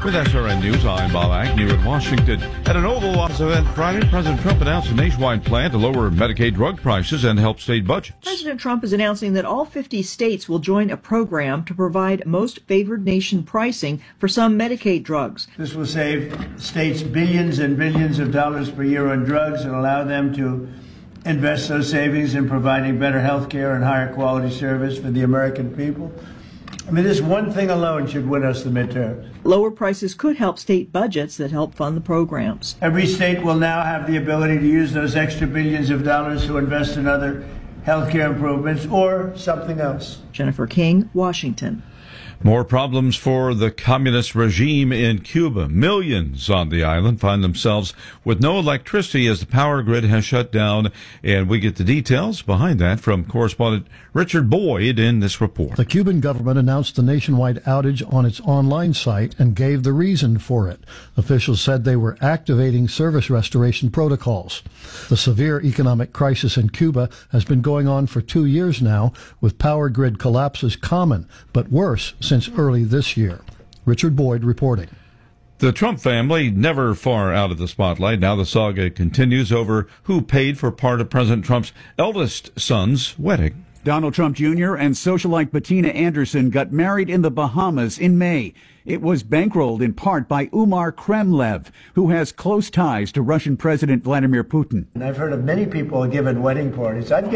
With SRN News, I'm Bob Agnew in Washington. At an Oval Office event Friday, President Trump announced a nationwide plan to lower Medicaid drug prices and help state budgets. President Trump is announcing that all 50 states will join a program to provide most favored nation pricing for some Medicaid drugs. This will save states billions and billions of dollars per year on drugs and allow them to invest those savings in providing better health care and higher quality service for the American people. I mean, this one thing alone should win us the midterms. Lower prices could help state budgets that help fund the programs. Every state will now have the ability to use those extra billions of dollars to invest in other health care improvements or something else. Jennifer King, Washington. More problems for the communist regime in Cuba. Millions on the island find themselves with no electricity as the power grid has shut down. And we get the details behind that from correspondent Richard Boyd in this report. The Cuban government announced the nationwide outage on its online site and gave the reason for it. Officials said they were activating service restoration protocols. The severe economic crisis in Cuba has been going on for 2 years now, with power grid collapses common, but worse since early this year. Richard Boyd reporting. The Trump family never far out of the spotlight. Now the saga continues over who paid for part of President Trump's eldest son's wedding. Donald Trump Jr. and socialite Bettina Anderson got married in the Bahamas in May. It was bankrolled in part by Umar Kremlev, who has close ties to Russian President Vladimir Putin. And I've heard of many people giving wedding parties. well,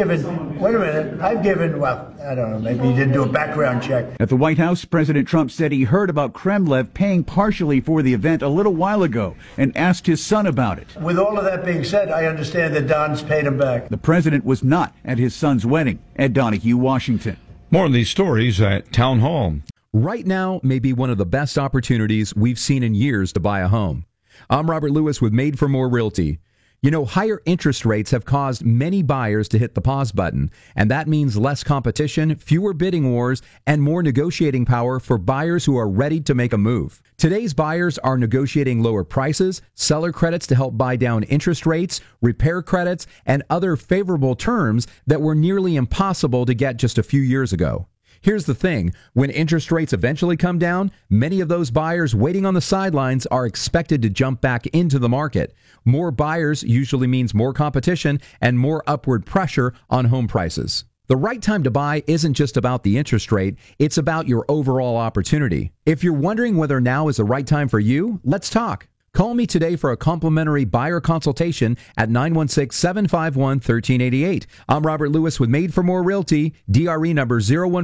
I don't know, maybe he didn't do a background check. At the White House, President Trump said he heard about Kremlev paying partially for the event a little while ago and asked his son about it. With all of that being said, I understand that Don's paid him back. The president was not at his son's wedding. Ed Donahue, Washington. More on these stories at Town Hall. Right now may be one of the best opportunities we've seen in years to buy a home. I'm Robert Lewis with Made for More Realty. You know, higher interest rates have caused many buyers to hit the pause button, and that means less competition, fewer bidding wars, and more negotiating power for buyers who are ready to make a move. Today's buyers are negotiating lower prices, seller credits to help buy down interest rates, repair credits, and other favorable terms that were nearly impossible to get just a few years ago. Here's the thing, when interest rates eventually come down, many of those buyers waiting on the sidelines are expected to jump back into the market. More buyers usually means more competition and more upward pressure on home prices. The right time to buy isn't just about the interest rate, it's about your overall opportunity. If you're wondering whether now is the right time for you, let's talk. Call me today for a complimentary buyer consultation at 916-751-1388. I'm Robert Lewis with Made for More Realty, DRE number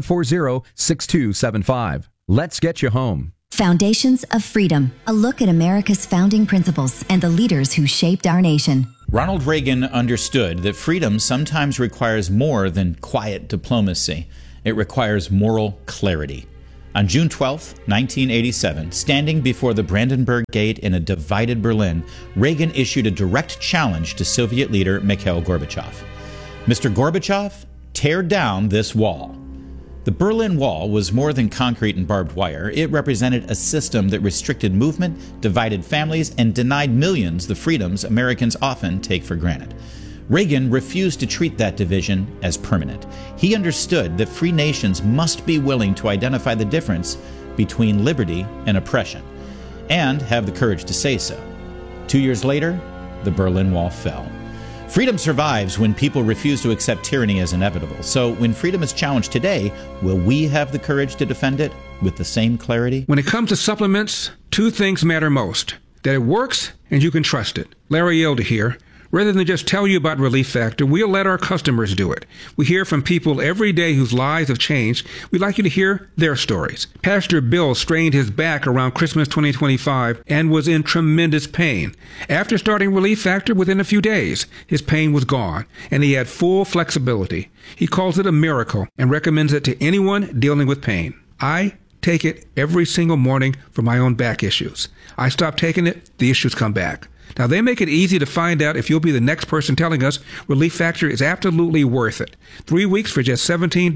0140-6275. Let's get you home. Foundations of Freedom, a look at America's founding principles and the leaders who shaped our nation. Ronald Reagan understood that freedom sometimes requires more than quiet diplomacy. It requires moral clarity. On June 12, 1987, standing before the Brandenburg Gate in a divided Berlin, Reagan issued a direct challenge to Soviet leader Mikhail Gorbachev. Mr. Gorbachev, tear down this wall. The Berlin Wall was more than concrete and barbed wire. It represented a system that restricted movement, divided families, and denied millions the freedoms Americans often take for granted. Reagan refused to treat that division as permanent. He understood that free nations must be willing to identify the difference between liberty and oppression, and have the courage to say so. 2 years later, the Berlin Wall fell. Freedom survives when people refuse to accept tyranny as inevitable. So when freedom is challenged today, will we have the courage to defend it with the same clarity? When it comes to supplements, two things matter most: that it works and you can trust it. Larry Elder here. Rather than just tell you about Relief Factor, we'll let our customers do it. We hear from people every day whose lives have changed. We'd like you to hear their stories. Pastor Bill strained his back around Christmas 2025 and was in tremendous pain. After starting Relief Factor, within a few days, his pain was gone, and he had full flexibility. He calls it a miracle and recommends it to anyone dealing with pain. I take it every single morning for my own back issues. I stop taking it, the issues come back. Now, they make it easy to find out if you'll be the next person telling us Relief Factor is absolutely worth it. 3 weeks for just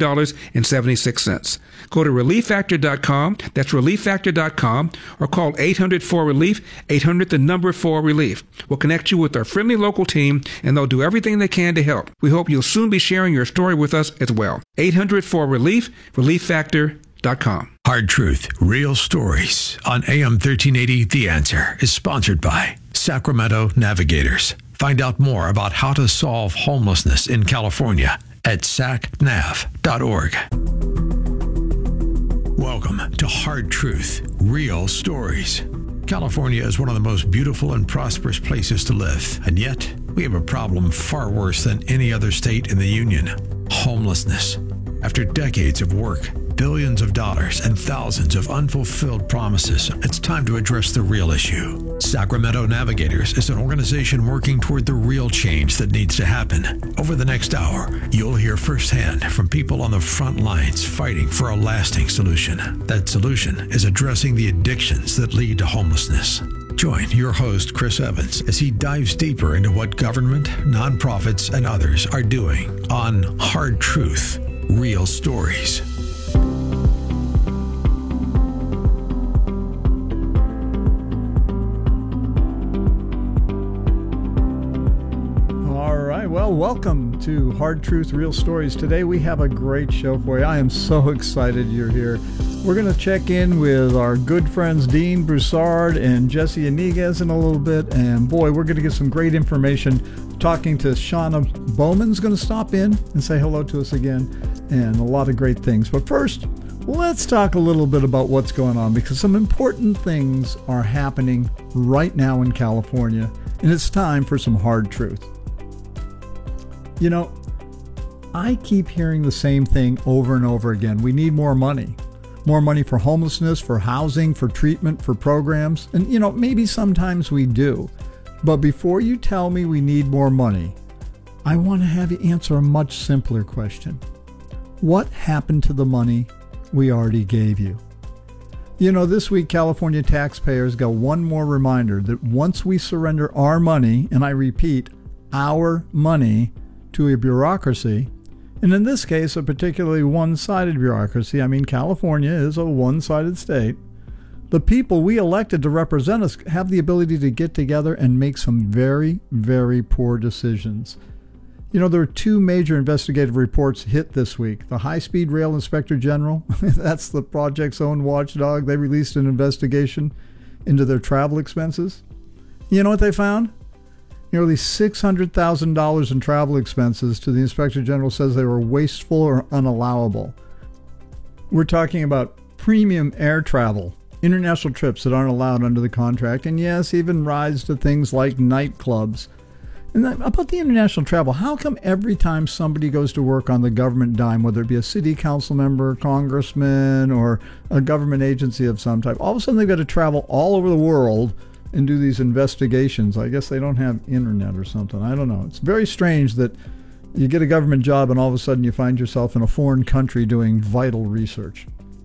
$17.76. Go to ReliefFactor.com, that's ReliefFactor.com, or call 800-4RELIEF, 800-4RELIEF. We'll connect you with our friendly local team, and they'll do everything they can to help. We hope you'll soon be sharing your story with us as well. 800-4RELIEF, ReliefFactor.com. Hard Truth, Real Stories on AM 1380 The Answer is sponsored by Sacramento Navigators. Find out more about how to solve homelessness in California at sacnav.org. Welcome to Hard Truth, Real Stories. California is one of the most beautiful and prosperous places to live, and yet we have a problem far worse than any other state in the union: homelessness. After decades of work, billions of dollars, and thousands of unfulfilled promises, it's time to address the real issue. Sacramento Navigators is an organization working toward the real change that needs to happen. Over the next hour, you'll hear firsthand from people on the front lines fighting for a lasting solution. That solution is addressing the addictions that lead to homelessness. Join your host, Chris Evans, as he dives deeper into what government, nonprofits, and others are doing on Hard Truth, Real Stories. Well, welcome to Hard Truth, Real Stories. Today we have a great show for you. I am so excited you're here. We're going to check in with our good friends Dean Broussard and Jesse Iniguez in a little bit. And boy, we're going to get some great information. Talking to Shauna Bowman's going to stop in and say hello to us again, and a lot of great things. But first, let's talk a little bit about what's going on, because some important things are happening right now in California, and it's time for some hard truth. You know, I keep hearing the same thing over and over again. We need more money. More money for homelessness, for housing, for treatment, for programs. And, you know, maybe sometimes we do. But before you tell me we need more money, I want to have you answer a much simpler question. What happened to the money we already gave you? You know, this week, California taxpayers got one more reminder that once we surrender our money, and I repeat, our money, to a bureaucracy, and in this case, a particularly one-sided bureaucracy. I mean, California is a one-sided state. The people we elected to represent us have the ability to get together and make some very, very poor decisions. You know, there are two major investigative reports hit this week. The High-Speed Rail Inspector General, that's the project's own watchdog, they released an investigation into their travel expenses. You know what they found? Nearly $600,000 in travel expenses to the Inspector General says they were wasteful or unallowable. We're talking about premium air travel, international trips that aren't allowed under the contract, and yes, even rides to things like nightclubs. And about the international travel, how come every time somebody goes to work on the government dime, whether it be a city council member, congressman, or a government agency of some type, all of a sudden they've got to travel all over the world and do these investigations? I guess they don't have internet or something. I don't know. It's very strange that you get a government job and all of a sudden you find yourself in a foreign country doing vital research.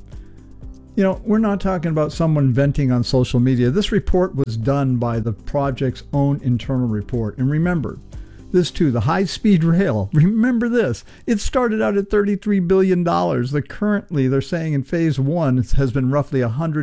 You know, we're not talking about someone venting on social media. This report was done by the project's own internal report. And remember, this too, the high-speed rail, remember this, it started out at $33 billion. Currently, they're saying in phase one, it has been roughly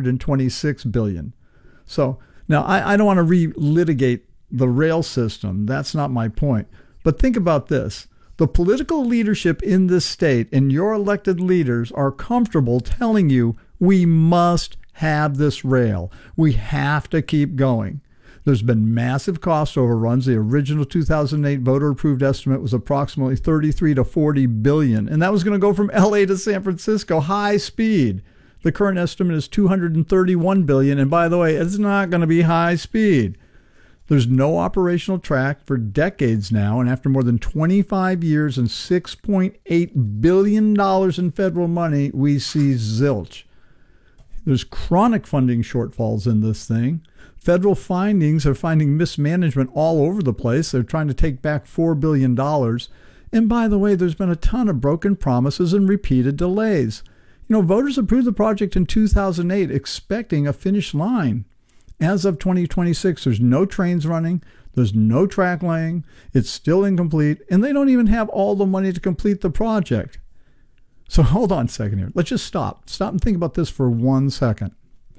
$126 billion. So, now, I don't want to relitigate the rail system. That's not my point. But think about this. The political leadership in this state and your elected leaders are comfortable telling you we must have this rail. We have to keep going. There's been massive cost overruns. The original 2008 voter-approved estimate was approximately $33 to $40 billion, and that was going to go from LA to San Francisco, high speed. The current estimate is $231 billion, and by the way, it's not going to be high speed. There's no operational track for decades now, and after more than 25 years and $6.8 billion in federal money, we see zilch. There's chronic funding shortfalls in this thing. Federal findings are finding mismanagement all over the place. They're trying to take back $4 billion. And by the way, there's been a ton of broken promises and repeated delays. You know, voters approved the project in 2008 expecting a finish line. As of 2026, there's no trains running, there's no track laying, it's still incomplete, and they don't even have all the money to complete the project. So hold on a second here. Let's just stop. Stop and think about this for 1 second.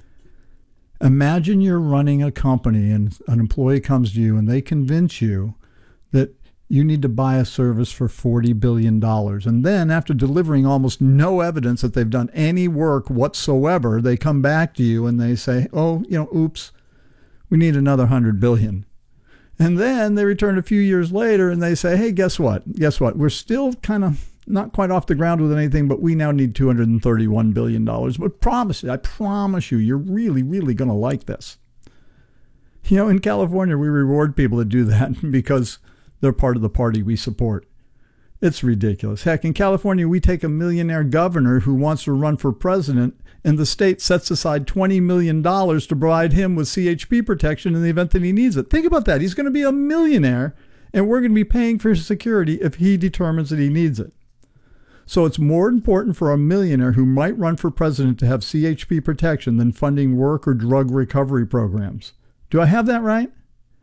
Imagine you're running a company and an employee comes to you and they convince you that you need to buy a service for $40 billion. And then after delivering almost no evidence that they've done any work whatsoever, they come back to you and they say, oh, oops, we need another $100 billion. And then they return a few years later and they say, hey, guess what? We're still kind of not quite off the ground with anything, but we now need $231 billion. But I promise you, you're really, really going to like this. In California, we reward people that do that because they're part of the party we support. It's ridiculous. Heck, in California, we take a millionaire governor who wants to run for president, and the state sets aside $20 million to provide him with CHP protection in the event that he needs it. Think about that. He's going to be a millionaire, and we're going to be paying for his security if he determines that he needs it. So it's more important for a millionaire who might run for president to have CHP protection than funding work or drug recovery programs. Do I have that right?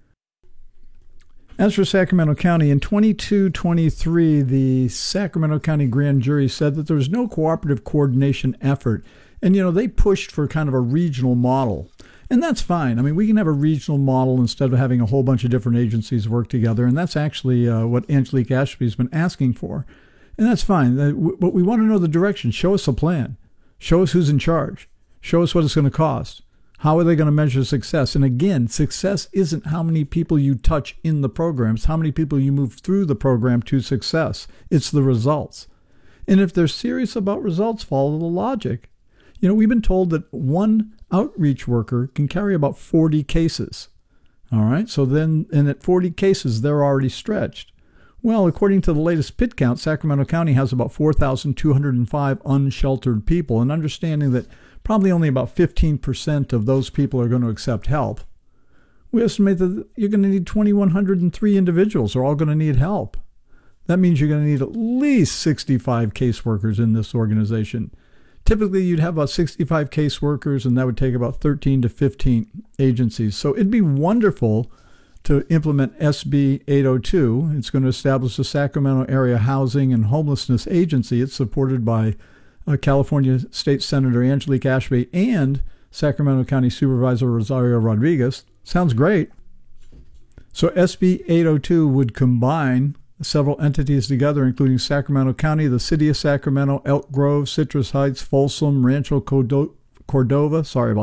As for Sacramento County, in 22-23, the Sacramento County Grand Jury said that there was no cooperative coordination effort. And, they pushed for kind of a regional model. And that's fine. I mean, we can have a regional model instead of having a whole bunch of different agencies work together. And that's actually what Angelique Ashby's been asking for. And that's fine. But we want to know the direction. Show us a plan. Show us who's in charge. Show us what it's going to cost. How are they going to measure success? And again, success isn't how many people you touch in the program. It's how many people you move through the program to success. It's the results. And if they're serious about results, follow the logic. We've been told that one outreach worker can carry about 40 cases. All right. So then, and at 40 cases, they're already stretched. Well, according to the latest PIT count, Sacramento County has about 4,205 unsheltered people, and understanding that probably only about 15% of those people are going to accept help. We estimate that you're going to need 2,103 individuals are all going to need help. That means you're going to need at least 65 caseworkers in this organization. Typically, you'd have about 65 caseworkers, and that would take about 13 to 15 agencies. So it'd be wonderful to implement SB 802. It's going to establish the Sacramento Area Housing and Homelessness Agency. It's supported by California State Senator Angelique Ashby and Sacramento County Supervisor Rosario Rodriguez. Sounds great. So SB 802 would combine several entities together, including Sacramento County, the City of Sacramento, Elk Grove, Citrus Heights, Folsom, Rancho Cordova,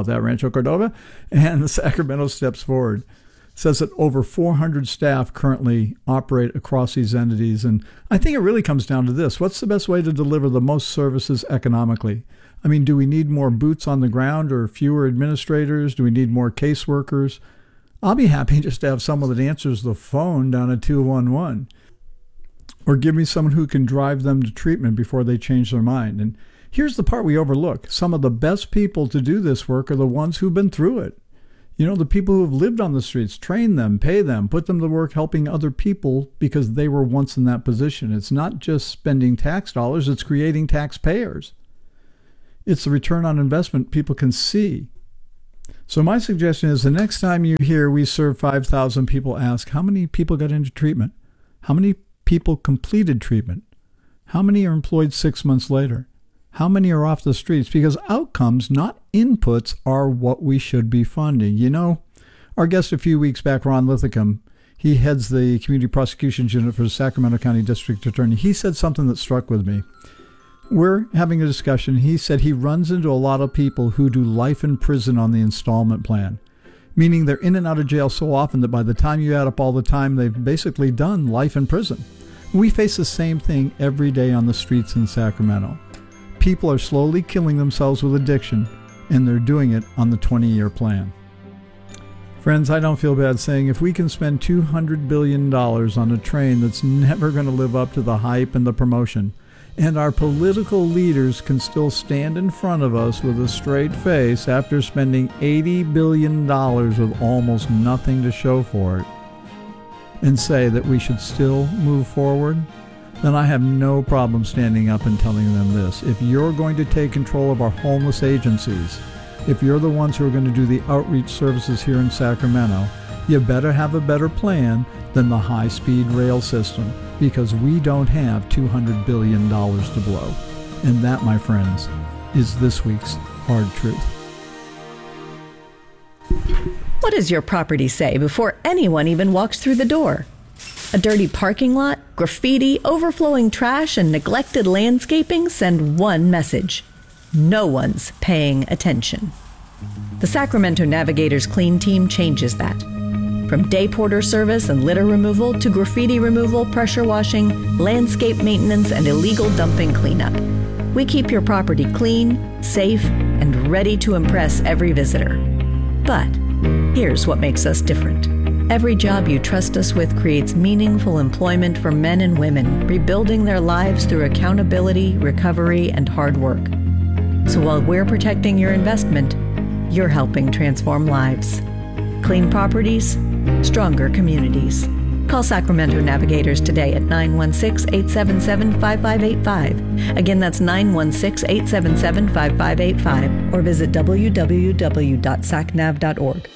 and the Sacramento Steps Forward. Says that over 400 staff currently operate across these entities. And I think it really comes down to this. What's the best way to deliver the most services economically? I mean, do we need more boots on the ground or fewer administrators? Do we need more caseworkers? I'll be happy just to have someone that answers the phone down at 211. Or give me someone who can drive them to treatment before they change their mind. And here's the part we overlook. Some of the best people to do this work are the ones who've been through it. The people who have lived on the streets, train them, pay them, put them to work helping other people because they were once in that position. It's not just spending tax dollars, it's creating taxpayers. It's the return on investment people can see. So my suggestion is the next time you hear we serve 5,000 people, ask how many people got into treatment? How many people completed treatment? How many are employed 6 months later? How many are off the streets? Because outcomes, not inputs, are what we should be funding. Our guest a few weeks back, Ron Lithicum, he heads the Community Prosecutions Unit for the Sacramento County District Attorney. He said something that struck with me. We're having a discussion. He said he runs into a lot of people who do life in prison on the installment plan, meaning they're in and out of jail so often that by the time you add up all the time, they've basically done life in prison. We face the same thing every day on the streets in Sacramento. People are slowly killing themselves with addiction, and they're doing it on the 20-year plan. Friends, I don't feel bad saying if we can spend $200 billion on a train that's never going to live up to the hype and the promotion, and our political leaders can still stand in front of us with a straight face after spending $80 billion with almost nothing to show for it, and say that we should still move forward, then I have no problem standing up and telling them this. If you're going to take control of our homeless agencies, if you're the ones who are going to do the outreach services here in Sacramento, you better have a better plan than the high-speed rail system, because we don't have $200 billion to blow. And that, my friends, is this week's Hard Truth. What does your property say before anyone even walks through the door? A dirty parking lot, graffiti, overflowing trash, and neglected landscaping send one message: no one's paying attention. The Sacramento Navigators Clean Team changes that. From day porter service and litter removal to graffiti removal, pressure washing, landscape maintenance, and illegal dumping cleanup. We keep your property clean, safe, and ready to impress every visitor. But here's what makes us different. Every job you trust us with creates meaningful employment for men and women, rebuilding their lives through accountability, recovery, and hard work. So while we're protecting your investment, you're helping transform lives. Clean properties, stronger communities. Call Sacramento Navigators today at 916-877-5585. Again, that's 916-877-5585. Or visit www.sacnav.org.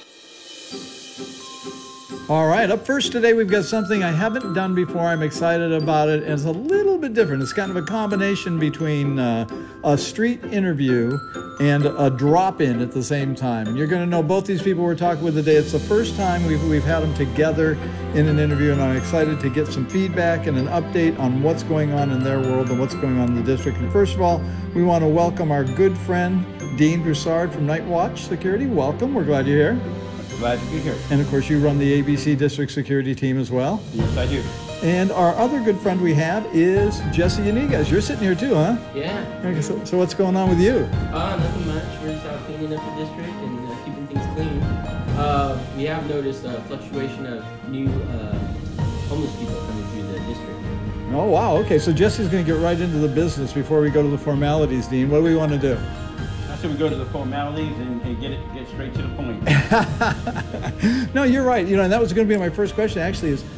All right, up first today, we've got something I haven't done before. I'm excited about it, and it's a little bit different. It's kind of a combination between a street interview and a drop-in at the same time. You're going to know both these people we're talking with today. It's the first time we've had them together in an interview, and I'm excited to get some feedback and an update on what's going on in their world and what's going on in the district. And first of all, we want to welcome our good friend, Dean Broussard from Night Watch Security. Welcome. We're glad you're here. Glad to be here. And of course, you run the ABC District Security Team as well. Yes, I do. And our other good friend we have is Jesse Yannigas. You're sitting here too, huh? Yeah. Okay, so what's going on with you? Nothing much. We're just out cleaning up the district and keeping things clean. We have noticed a fluctuation of new homeless people coming through the district. Oh, wow. Okay, so Jesse's going to get right into the business before we go to the formalities, Dean. What do we want to do? So we go to the formalities and get straight to the point. No, you're right. And that was going to be my first question. Actually, is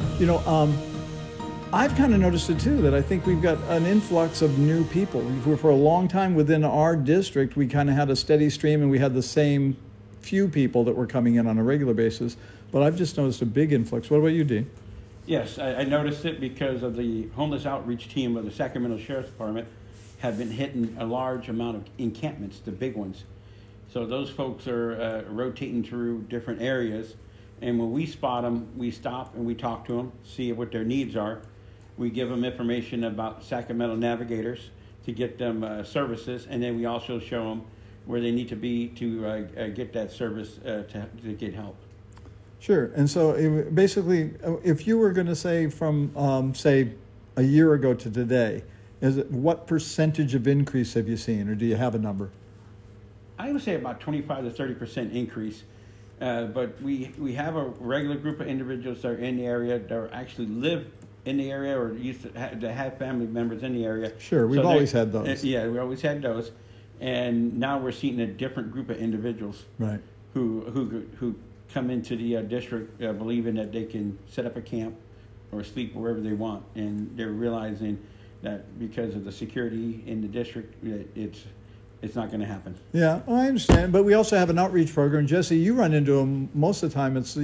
I've kind of noticed it too. That I think we've got an influx of new people. For a long time within our district, we kind of had a steady stream, and we had the same few people that were coming in on a regular basis. But I've just noticed a big influx. What about you, Dean? Yes, I noticed it because of the homeless outreach team of the Sacramento Sheriff's Department have been hitting a large amount of encampments, the big ones. So those folks are rotating through different areas, and when we spot them, we stop and we talk to them, see what their needs are. We give them information about Sacramento Navigators to get them services, and then we also show them where they need to be to get that service to get help. Sure. And so basically, if you were going to say from, say, a year ago to today, what percentage of increase have you seen, or do you have a number? I would say about 25 to 30% increase, but we have a regular group of individuals that are in the area that actually live in the area or used to have family members in the area. Sure, we've always had those. Yeah, we always had those, and now we're seeing a different group of individuals, right, who come into the district believing that they can set up a camp or sleep wherever they want, and they're realizing that because of the security in the district, it's not going to happen. Yeah, I understand. But we also have an outreach program. Jesse, you run into them most of the time. It's